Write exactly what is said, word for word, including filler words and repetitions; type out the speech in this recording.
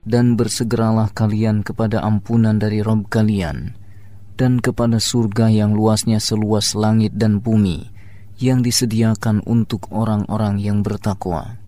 dan bersegeralah kalian kepada ampunan dari Rabb kalian, dan kepada surga yang luasnya seluas langit dan bumi, yang disediakan untuk orang-orang yang bertakwa.